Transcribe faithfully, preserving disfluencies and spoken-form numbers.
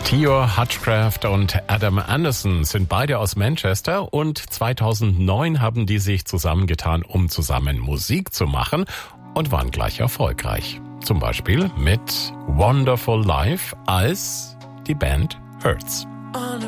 Theo Hutchcraft und Adam Anderson sind beide aus Manchester und zweitausendneun haben die sich zusammengetan, um zusammen Musik zu machen und waren gleich erfolgreich. Zum Beispiel mit Wonderful Life als die Band Hurts.